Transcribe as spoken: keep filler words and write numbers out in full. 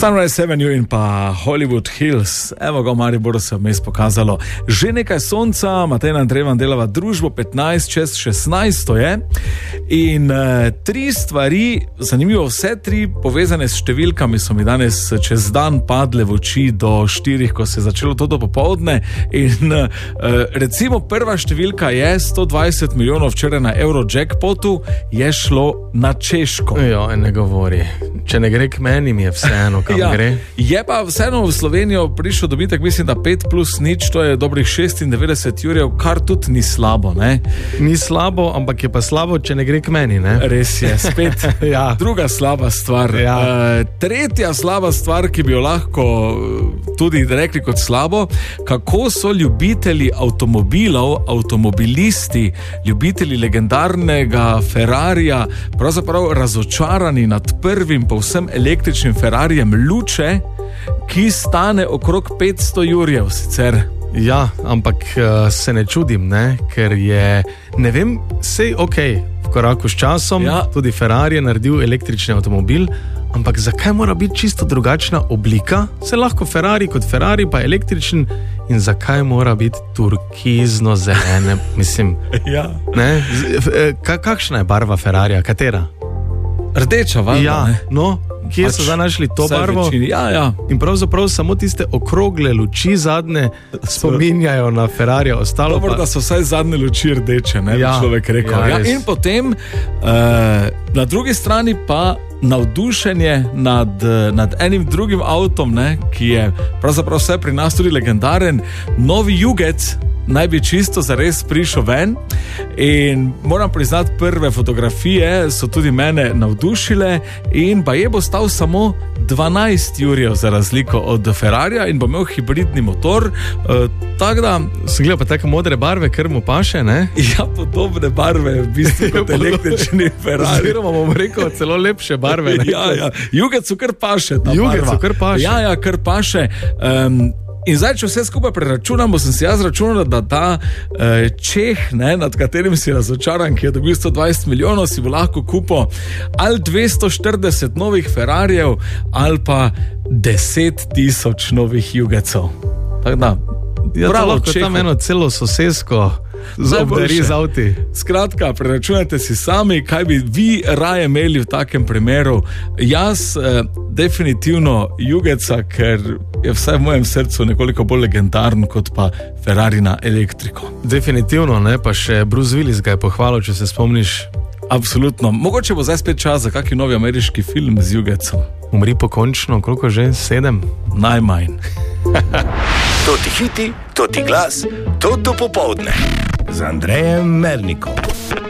Sunrise Avenue in pa Hollywood Hills, evo ga v Mariboru se vmes pokazalo. Že nekaj sonca, Matej Andrejevan delava družbo petnajst čez šestnajst je in uh, tri stvari, zanimivo, vse tri povezane s številkami so mi danes čez dan padle v oči do štirih, ko se je začelo to do popoldne in uh, recimo prva številka je sto dvajset milijonov včeraj na Eurojackpotu je šlo na Češko. Jo, ne govori. Če ne gre k meni, mi je vseeno, kam ja, gre. Je pa vseeno v Slovenijo prišel dobitek, mislim, da pet plus nič, to je dobrih šestindevetdeset jurjev, kar tudi ni slabo, ne? Ni slabo, ampak je pa slabo, če ne gre k meni, ne? Res je, spet ja. Druga slaba stvar. Ja. Uh, tretja slaba stvar, ki bi jo lahko tudi rekli kot slabo, kako so ljubitelji avtomobilov, avtomobilisti, ljubitelji legendarnega Ferrarija, pravzaprav razočarani nad prvim povsem električnim Ferrarijem Luce, ki stane okrog petsto jurjev sicer. Ja, ampak uh, se ne čudim, ne? Ker je, ne vem, sej ok, v koraku s časom, ja. Tudi Ferrari je naredil električni avtomobil, ampak zakaj mora biti čisto drugačna oblika? Se lahko Ferrari kot Ferrari, pa električen, in zakaj mora biti turkizno zelene, mislim, ja. Ne? K- kakšna je barva Ferrarija, katera? Rdeča, valjda, ja, ne? No, kje pač so zdaj našli to barvo? Ja, ja. In pravzaprav samo tiste okrogle luči zadnje spominjajo na Ferrarija, ostalo Dobro, pa... da so vsaj zadnje luči rdeče, ne, ja, bi človek rekel. Ja, ja, in potem, uh, na drugi strani pa navdušenje nad, nad enim drugim avtom, ne, ki je pravzaprav vse pri nas tudi legendaren, novi Jugec, naj bi čisto zares prišel ven in moram priznati, prve fotografije so tudi mene navdušile in pa je bo stal samo dvanajst jurjev za razliko od Ferrarija in bo imel hibridni motor, uh, tako da... Sem gledal pa take modre barve, ker mu paše, ne? Ja, podobne barve, v bistvu kot električni Ferrari. Oziroma bom rekel, celo lepše barve. Ne? Ja, ja, Jugecu kar paše ta Jugecu barva. kar paše. Ja, ja, kar paše. Um, In zdaj, če vse skupaj preračunamo, sem si jaz računal, da ta eh, Čeh, ne, nad katerim si razočaran, ki je dobil sto dvajset milijonov, si bo lahko kupil ali dvesto štirideset novih Ferrarijev ali pa deset tisoč novih Jugecov. Tako da, ja, bravo, lahko tam eno celo sosesko obdari z avti. Skratka, preračunajte si sami, kaj bi vi raje imeli v takem primeru. Jaz eh, definitivno Jugeca, ker je vsaj v mojem srcu nekoliko bolj legendaren kot pa Ferrari na elektriko. Definitivno, ne, pa še Bruce Willis ga je pohvalil, če se spomniš. Absolutno. Mogoče bo zdaj spet čas za kakšen novi ameriški film z Jugecom. Umri pokončno, koliko že? Sedem? Najmanj. To ti hiti, to ti glas, to to popoldne. Z Andrejem Mernikom.